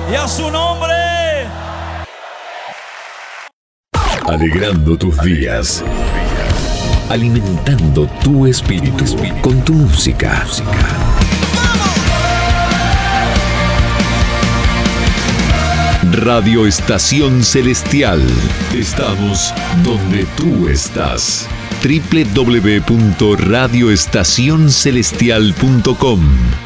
y a su nombre. Alegrando tus días, alimentando tu espíritu con tu música. Radio Estación Celestial. Estamos donde tú estás. www.radioestacioncelestial.com